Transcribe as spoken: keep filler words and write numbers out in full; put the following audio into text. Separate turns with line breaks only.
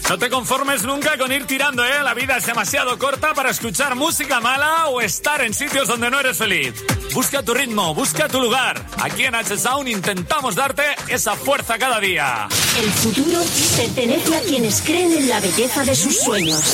No te conformes nunca con ir tirando, ¿eh? La vida es demasiado corta para escuchar música mala o estar en sitios donde no eres feliz. Busca tu ritmo, busca tu lugar. Aquí en H-Sound intentamos darte esa fuerza cada día.
El futuro pertenece a quienes creen en la belleza de sus sueños.